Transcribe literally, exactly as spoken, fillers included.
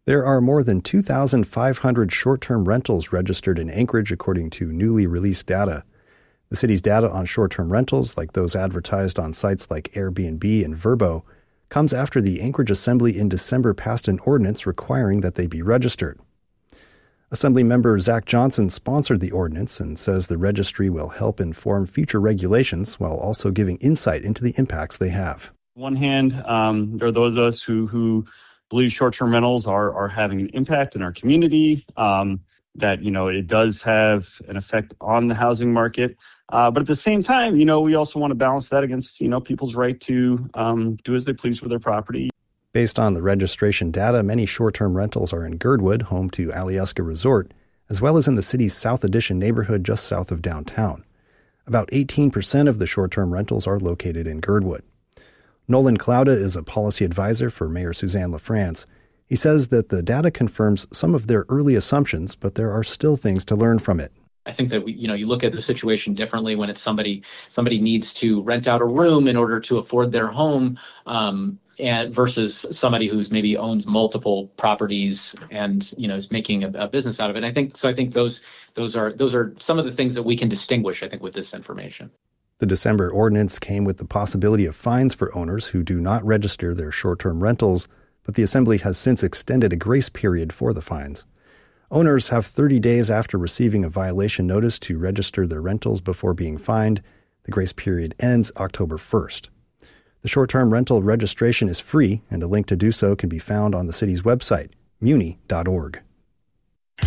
There are more than two thousand five hundred short-term rentals registered in Anchorage, according to newly released data. The city's data on short-term rentals, like those advertised on sites like Airbnb and Vrbo, comes after the Anchorage Assembly in December passed an ordinance requiring that they be registered. Assembly member Zach Johnson sponsored the ordinance and says the registry will help inform future regulations while also giving insight into the impacts they have. On one hand, um, there are those of us who, who believe short-term rentals are, are having an impact in our community, um, that, you know, it does have an effect on the housing market. Uh, but at the same time, you know, we also want to balance that against, you know, people's right to um, do as they please with their property. Based on the registration data, many short-term rentals are in Girdwood, home to Alyeska Resort, as well as in the city's South Addition neighborhood just south of downtown. About eighteen percent of the short-term rentals are located in Girdwood. Nolan Clauda is a policy advisor for Mayor Suzanne LaFrance. He says that the data confirms some of their early assumptions, but there are still things to learn from it. I think that we, you know, you look at the situation differently when it's somebody somebody needs to rent out a room in order to afford their home, um, and versus somebody who's maybe owns multiple properties and, you know, is making a, a business out of it. I think so. I think those those are those are some of the things that we can distinguish, I think, with this information. The December ordinance came with the possibility of fines for owners who do not register their short-term rentals, but the Assembly has since extended a grace period for the fines. Owners have thirty days after receiving a violation notice to register their rentals before being fined. The grace period ends October first. The short-term rental registration is free, and a link to do so can be found on the city's website, muni dot org.